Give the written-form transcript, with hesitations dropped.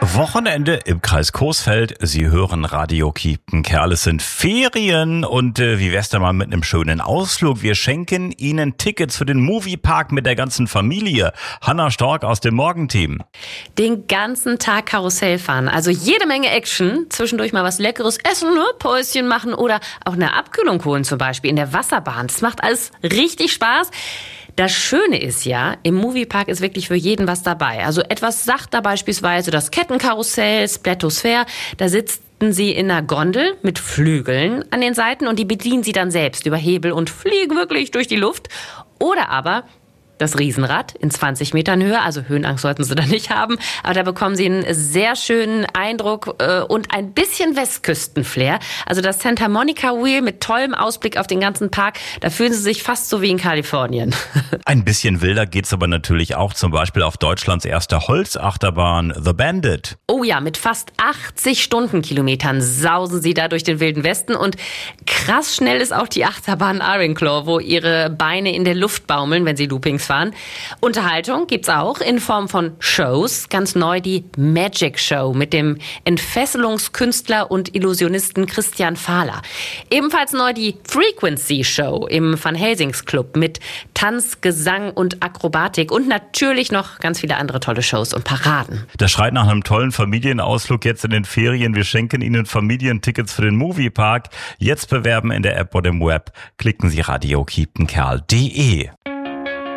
Wochenende im Kreis Coesfeld. Sie hören Radio Kiepenkerl. Es sind Ferien und wie wär's denn mal mit einem schönen Ausflug? Wir schenken Ihnen Tickets für den Moviepark mit der ganzen Familie. Hanna Stork aus dem Morgenteam. Den ganzen Tag Karussell fahren, also jede Menge Action. Zwischendurch mal was Leckeres essen, ne? Päuschen machen oder auch eine Abkühlung holen, zum Beispiel in der Wasserbahn. Das macht alles richtig Spaß. Das Schöne ist ja, im Moviepark ist wirklich für jeden was dabei. Also etwas sachter beispielsweise das Kettenkarussell, Splatosphere. Da sitzen Sie in einer Gondel mit Flügeln an den Seiten und die bedienen Sie dann selbst über Hebel und fliegen wirklich durch die Luft. Oder aber das Riesenrad in 20 Metern Höhe, also Höhenangst sollten Sie da nicht haben, aber da bekommen Sie einen sehr schönen Eindruck und ein bisschen Westküstenflair. Also das Santa Monica Wheel mit tollem Ausblick auf den ganzen Park, da fühlen Sie sich fast so wie in Kalifornien. Ein bisschen wilder geht's aber natürlich auch, zum Beispiel auf Deutschlands erster Holzachterbahn, The Bandit. Oh ja, mit fast 80 Stundenkilometern sausen Sie da durch den Wilden Westen und krass schnell ist auch die Achterbahn Ironclaw, wo Ihre Beine in der Luft baumeln, wenn Sie Loopings fahren. Unterhaltung gibt's auch in Form von Shows. Ganz neu die Magic Show mit dem Entfesselungskünstler und Illusionisten Christian Fahler. Ebenfalls neu die Frequency Show im Van Helsings Club mit Tanz, Gesang und Akrobatik und natürlich noch ganz viele andere tolle Shows und Paraden. Das schreit nach einem tollen Familienausflug jetzt in den Ferien. Wir schenken Ihnen Familientickets für den Moviepark. Jetzt bewerben in der App oder im Web. Klicken Sie radiokiepenkerl.de.